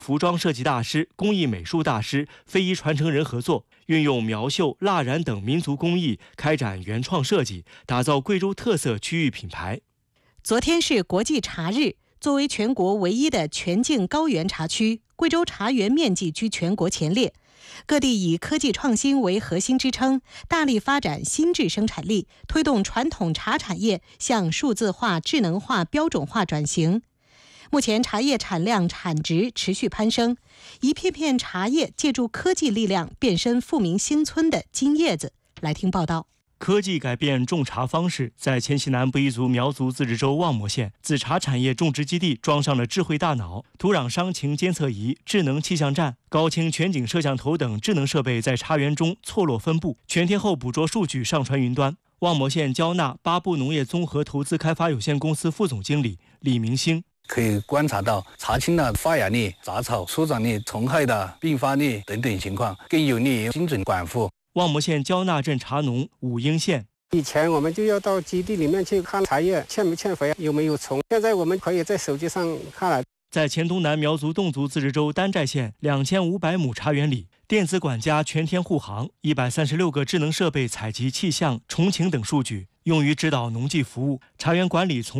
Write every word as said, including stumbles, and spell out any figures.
服装设计大师、工艺美术大师、非遗传承人合作，运用苗绣、蜡染等民族工艺，开展原创设计，打造贵州特色区域品牌。 昨天是国际茶日，作为全国唯一的全境高原茶区，贵州茶园面积居全国前列。各地以科技创新为核心支撑，大力发展新质生产力，推动传统茶产业向数字化、智能化、标准化转型。目前茶叶产量产值持续攀升，一片片茶叶借助科技力量变身富民新村的金叶子。来听报道。 科技改变种茶方式，在黔西南布依族苗族自治州望磨县紫茶产业种植基地装上了智慧大脑、土壤伤情监测仪、智能气象站、高清全景摄像头等智能设备，在茶园中错落分布，全天候捕捉数据上传云端。望磨县交纳巴布农业综合投资开发有限公司副总经理李明星。 可以观察到茶青的发芽率、杂草生长率、虫害的并发率等等情况，更有利于精准管护。 望磨县交纳镇茶农武英县， 以前我们就要到基地里面去看茶叶欠不欠肥，有没有虫，现在我们可以在手机上看了。 在黔东南苗族侗族自治州丹寨县两千五百亩茶园里，电子管家全天护航，一百三十六个智能设备采集气象、虫情等数据，用于指导农技服务。茶园管理从